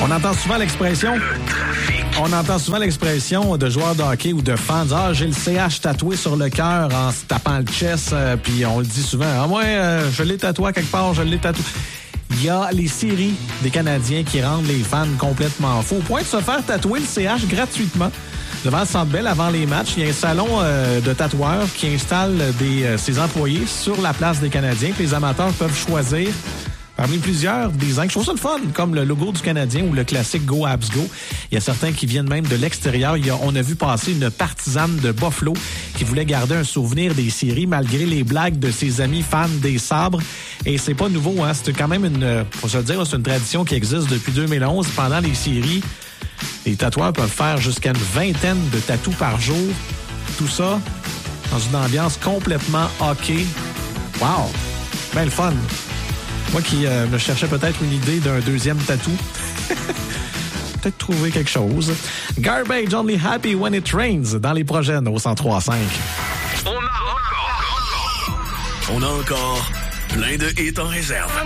On entend souvent l'expression de joueurs de hockey ou de fans. Ah, j'ai le CH tatoué sur le cœur en se tapant le chest. Puis on le dit souvent. Ah, moi, je l'ai tatoué quelque part, je l'ai tatoué. Il y a les séries des Canadiens qui rendent les fans complètement fous. Au point de se faire tatouer le CH gratuitement. Devant le Centre Bell, avant les matchs, il y a un salon de tatoueurs qui installe ses employés sur la place des Canadiens. Les amateurs peuvent choisir parmi plusieurs designs. Je trouve ça le fun, comme le logo du Canadien ou le classique Go Habs Go. Il y a certains qui viennent même de l'extérieur. On a vu passer une partisane de Buffalo qui voulait garder un souvenir des séries malgré les blagues de ses amis fans des Sabres. Et c'est pas nouveau, hein. C'est quand même faut se le dire, c'est une tradition qui existe depuis 2011. Pendant les séries, les tatoueurs peuvent faire jusqu'à une vingtaine de tatous par jour. Tout ça dans une ambiance complètement hockey. Wow! Ben le fun! Moi qui me cherchais peut-être une idée d'un deuxième tatou. Peut-être trouver quelque chose. Garbage Only Happy When It Rains dans les prochaines au 103.5. On a encore plein de hits en réserve.